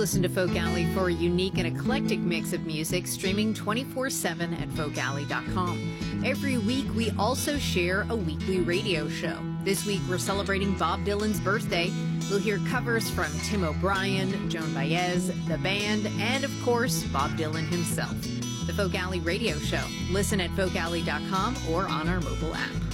listen to Folk Alley for a unique and eclectic mix of music, streaming 24/7 at folkalley.com. Every week, we also share a weekly radio show. This week, we're celebrating Bob Dylan's birthday. We'll hear covers from Tim O'Brien, Joan Baez, the band, and of course, Bob Dylan himself. The Folk Alley Radio Show. Listen at folkalley.com or on our mobile app.